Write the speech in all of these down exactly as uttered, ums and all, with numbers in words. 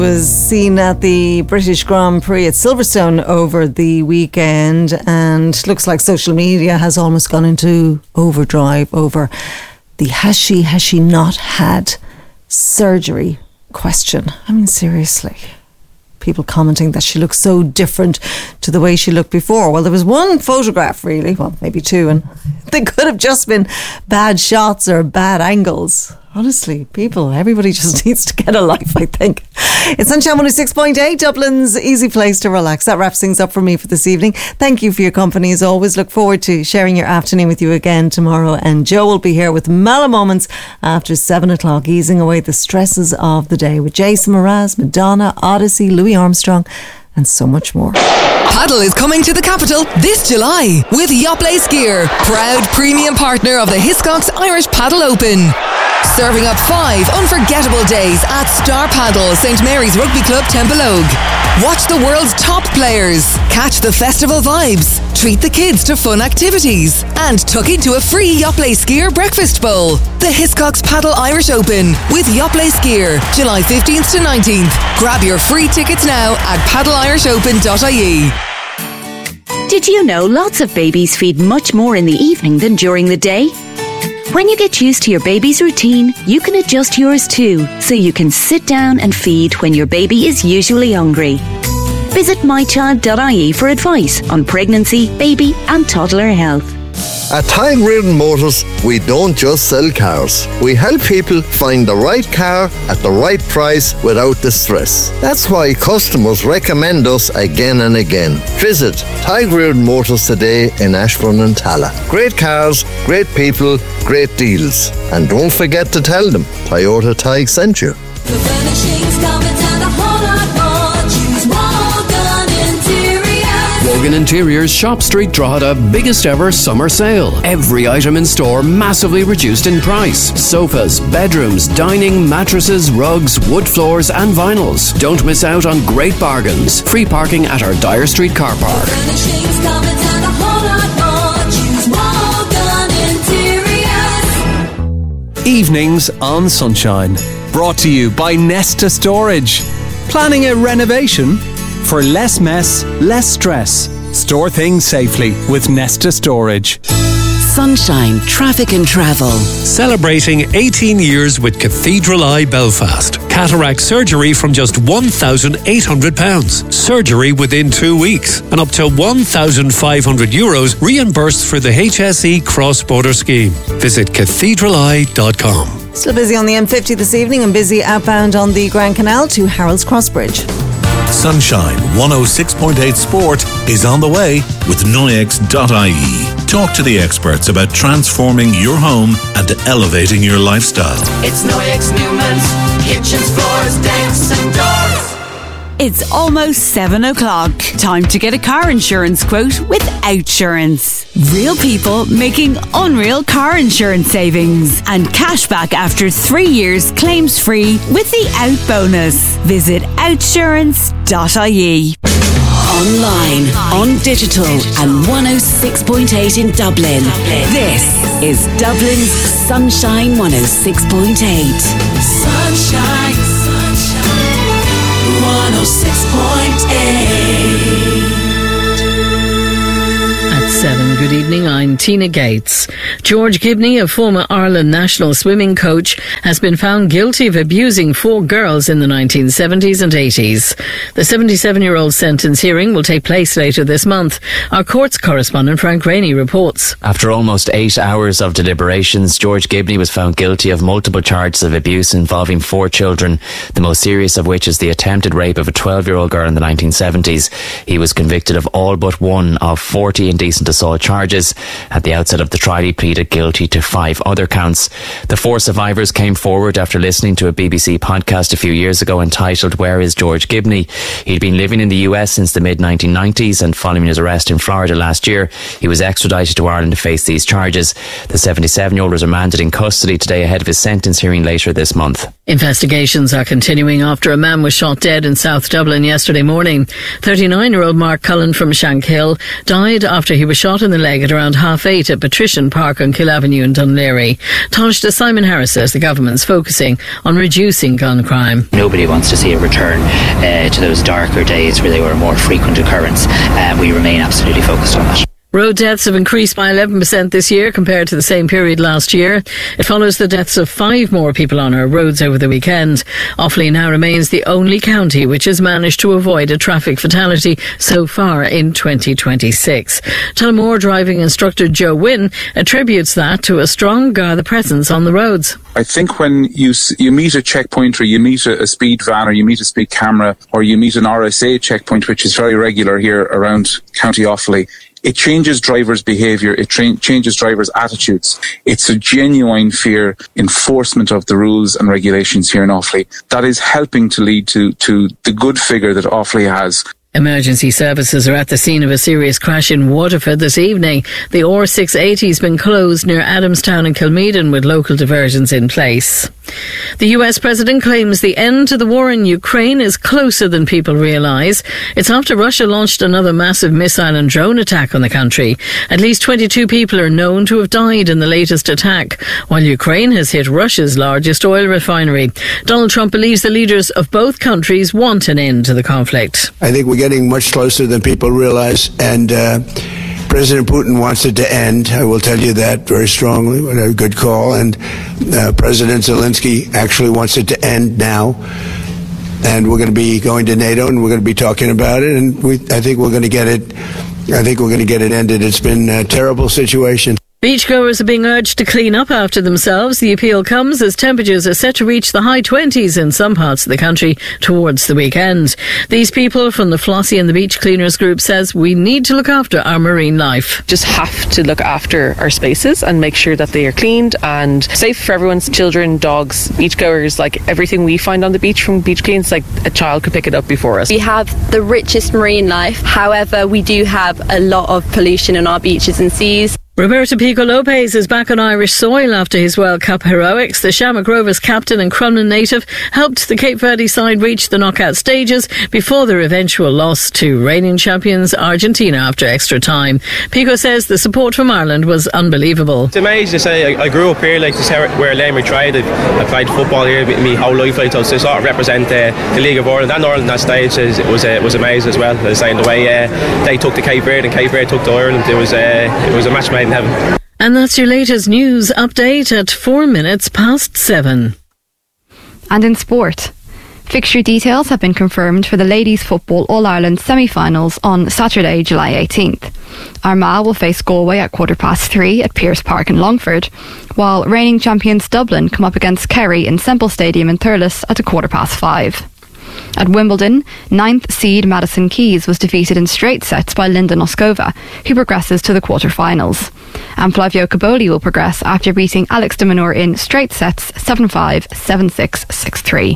Was seen at the British Grand Prix at Silverstone over the weekend, and looks like social media has almost gone into overdrive over the has she, has she not had surgery question. I mean, seriously. People commenting that she looks so different to the way she looked before. Well, there was one photograph really, well, maybe two, and they could have just been bad shots or bad angles. Honestly, people, everybody just needs to get a life, I think. It's Sunshine one oh six point eight, Dublin's easy place to relax. That wraps things up for me for this evening. Thank you for your company as always. Look forward to sharing your afternoon with you again tomorrow. And Joe will be here with Mellow Moments after seven o'clock, easing away the stresses of the day with Jason Mraz, Madonna, Odyssey, Louis Armstrong, and so much more. Paddle is coming to the capital this July with Yoplait Skier, proud premium partner of the Hiscox Irish Paddle Open. Serving up five unforgettable days at Star Paddle, Saint Mary's Rugby Club, Templeogue. Watch the world's top players, catch the festival vibes, treat the kids to fun activities, and tuck into a free Yoplait Skier breakfast bowl. The Hiscox Paddle Irish Open with Yoplait Skier, July fifteenth to nineteenth. Grab your free tickets now at paddle irish open dot I E. Did you know lots of babies feed much more in the evening than during the day? When you get used to your baby's routine, you can adjust yours too, so you can sit down and feed when your baby is usually hungry. Visit my child dot I E for advice on pregnancy, baby and toddler health. At Tadhg Reardon Motors, we don't just sell cars. We help people find the right car at the right price without the stress. That's why customers recommend us again and again. Visit Tadhg Reardon Motors today in Ashbourne and Tala. Great cars, great people, great deals. And don't forget to tell them Toyota Tadhg sent you. The furnishings coming down the whole lot more. Choose Morgan Interiors. Morgan Interiors Shop Street Drogheda biggest ever summer sale. Every item in store massively reduced in price. Sofas, bedrooms, dining, mattresses, rugs, wood floors and vinyls. Don't miss out on great bargains. Free parking at our Dyer Street car park. Furnishings coming down the whole lot more. Choose Morgan Interiors. Evenings on Sunshine. Brought to you by Nesta Storage. Planning a renovation? For less mess, less stress. Store things safely with Nesta Storage. Sunshine Traffic and Travel. Celebrating eighteen years with Cathedral Eye Belfast. Cataract surgery from just one thousand eight hundred pounds. Surgery within two weeks. And up to one thousand five hundred euros reimbursed for the H S E cross-border scheme. Visit cathedral eye dot com. Still busy on the M fifty this evening and busy outbound on the Grand Canal to Harold's Cross Bridge. Sunshine one oh six point eight Sport is on the way with Noyex dot I E. Talk to the experts about transforming your home and elevating your lifestyle. It's Noyex Newman's kitchens, floors, decks and doors. It's almost seven o'clock. Time to get a car insurance quote with Outsurance. Real people making unreal car insurance savings and cash back after three years claims free with the Out bonus. Visit outsurance dot I E. Online, on digital and one oh six point eight in Dublin. This is Dublin's Sunshine one oh six point eight. Sunshine, sunshine, one oh six point eight. At seven, good evening, I'm Tina Gates. George Gibney, a former Ireland national swimming coach, has been found guilty of abusing four girls in the nineteen seventies and eighties. The seventy-seven-year-old sentence hearing will take place later this month. Our courts correspondent Frank Rainey reports. After almost eight hours of deliberations, George Gibney was found guilty of multiple charges of abuse involving four children, the most serious of which is the attempted rape of a twelve-year-old girl in the nineteen seventies. He was convicted of all but one of forty indecent assault charges. At the outset of the trial, he pleaded guilty to five other counts. The four survivors came forward after listening to a B B C podcast a few years ago entitled Where is George Gibney? He'd been living in the U S since the mid nineteen nineties, and following his arrest in Florida last year, he was extradited to Ireland to face these charges. The seventy-seven-year-old was remanded in custody today ahead of his sentence hearing later this month. Investigations are continuing after a man was shot dead in South Dublin yesterday morning. thirty-nine-year-old Mark Cullen from Shankill died after he was shot in the leg at at around half eight at Patrician Park on Kill Avenue in Dunleary. Taoiseach Simon Harris says the government's focusing on reducing gun crime. Nobody wants to see a return uh, to those darker days where they were a more frequent occurrence. Uh, we remain absolutely focused on that. Road deaths have increased by eleven percent this year compared to the same period last year. It follows the deaths of five more people on our roads over the weekend. Offaly now remains the only county which has managed to avoid a traffic fatality so far in twenty twenty-six. Tullamore driving instructor Joe Wynne attributes that to a strong Garda presence on the roads. I think when you you meet a checkpoint, or you meet a, a speed van, or you meet a speed camera, or you meet an R S A checkpoint, which is very regular here around County Offaly, it changes drivers' behaviour, it tra- changes drivers' attitudes. It's a genuine fear enforcement of the rules and regulations here in Offaly that is helping to lead to, to the good figure that Offaly has. Emergency services are at the scene of a serious crash in Waterford this evening. The R six eighty has been closed near Adamstown and Kilmeaden with local diversions in place. The U S president claims the end to the war in Ukraine is closer than people realise. It's after Russia launched another massive missile and drone attack on the country. At least twenty-two people are known to have died in the latest attack, while Ukraine has hit Russia's largest oil refinery. Donald Trump believes the leaders of both countries want an end to the conflict. I think we're getting much closer than people realize, and uh, President Putin wants it to end. I will tell you that very strongly. What a good call. And uh, President Zelensky actually wants it to end now. And we're going to be going to NATO, and we're going to be talking about it. And we, I think we're going to get it. I think we're going to get it ended. It's been a terrible situation. Beachgoers are being urged to clean up after themselves. The appeal comes as temperatures are set to reach the high twenties in some parts of the country towards the weekend. These people from the Flossie and the Beach Cleaners group says we need to look after our marine life. Just have to look after our spaces and make sure that they are cleaned and safe for everyone's children, dogs, beachgoers. Like everything we find on the beach from beach cleans, like a child could pick it up before us. We have the richest marine life. However, we do have a lot of pollution in our beaches and seas. Roberto Pico Lopez is back on Irish soil after his World Cup heroics. The Shamrock Rovers captain and Crumlin native helped the Cape Verde side reach the knockout stages before their eventual loss to reigning champions Argentina after extra time. Pico says the support from Ireland was unbelievable. It's amazing to say. I, I grew up here, like this is where Lamey tried. I played football here my whole life, like, to sort of represent uh, the League of Ireland and Ireland on that stage is, it was uh, was amazing as well. As saying the way uh, they took the Cape Verde and Cape Verde took to Ireland, it was uh, it was a match made in heaven. And that's your latest news update at four minutes past seven. And in sport, fixture details have been confirmed for the Ladies Football All-Ireland semi-finals on Saturday, July eighteenth. Armagh will face Galway at quarter past three at Pearse Park in Longford, while reigning champions Dublin come up against Kerry in Semple Stadium in Thurles at a quarter past five. At Wimbledon, ninth seed Madison Keys was defeated in straight sets by Linda Noskova, who progresses to the quarter-finals. And Flavio Caboli will progress after beating Alex de Minaur in straight sets seven five, seven six, six three.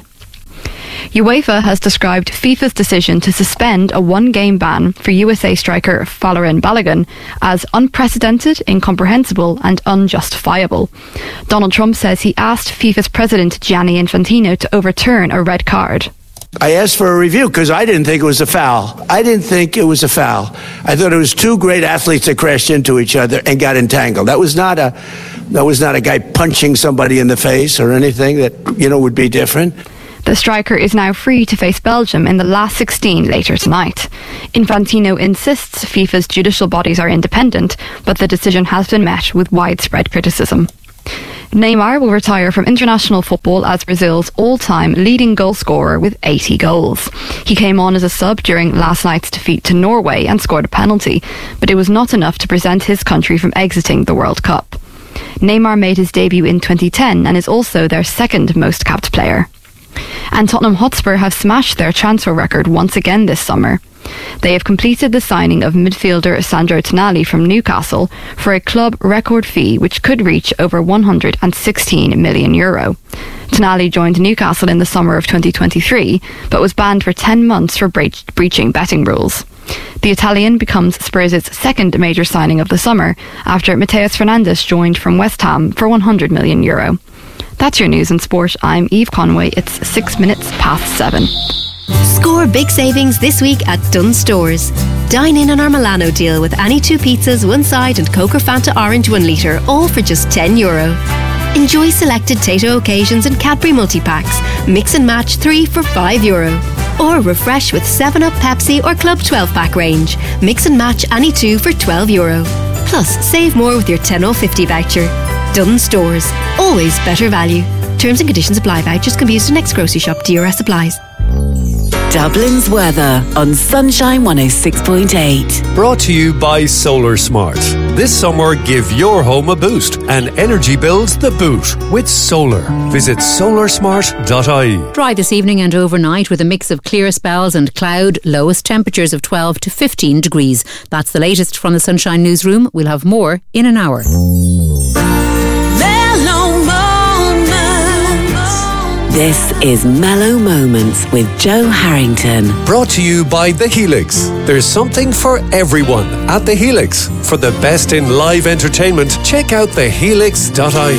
UEFA has described FIFA's decision to suspend a one-game ban for U S A striker Folarin Balogun as unprecedented, incomprehensible and unjustifiable. Donald Trump says he asked FIFA's president Gianni Infantino to overturn a red card. I asked for a review because I didn't think it was a foul. I didn't think it was a foul. I thought it was two great athletes that crashed into each other and got entangled. That was not a, that was not a guy punching somebody in the face or anything that, you know, would be different. The striker is now free to face Belgium in the last sixteen later tonight. Infantino insists FIFA's judicial bodies are independent, but the decision has been met with widespread criticism. Neymar will retire from international football as Brazil's all-time leading goal scorer with eighty goals. He came on as a sub during last night's defeat to Norway and scored a penalty, but it was not enough to prevent his country from exiting the World Cup. Neymar made his debut in twenty ten and is also their second most capped player. And Tottenham Hotspur have smashed their transfer record once again this summer. They have completed the signing of midfielder Sandro Tonali from Newcastle for a club record fee which could reach over one hundred sixteen million euro. Tonali joined Newcastle in the summer of twenty twenty-three, but was banned for ten months for breach- breaching betting rules. The Italian becomes Spurs' second major signing of the summer after Mateus Fernandes joined from West Ham for one hundred million euro. That's your news in sport. I'm Eve Conway. It's six minutes past seven. Score big savings this week at Dunnes Stores. Dine in on our Milano deal with any two pizzas, one side and Coke or Fanta Orange one litre, all for just ten euro. Enjoy selected Tato occasions and Cadbury multi-packs. Mix and match three for five euro. Or refresh with seven up Pepsi or Club twelve pack range. Mix and match any two for twelve euro. Plus, save more with your ten off fifty voucher. Dunnes Stores. Always better value. Terms and conditions apply. Vouchers can be used in next grocery shop. D R S applies. Dublin's weather on Sunshine one oh six point eight. Brought to you by Solar Smart. This summer, give your home a boost and energy bills the boot with solar. Visit solar smart dot I E. Dry this evening and overnight with a mix of clear spells and cloud. Lowest temperatures of twelve to fifteen degrees. That's the latest from the Sunshine Newsroom. We'll have more in an hour. This is Mellow Moments with Joe Harrington. Brought to you by The Helix. There's something for everyone at The Helix. For the best in live entertainment, check out the helix dot I E.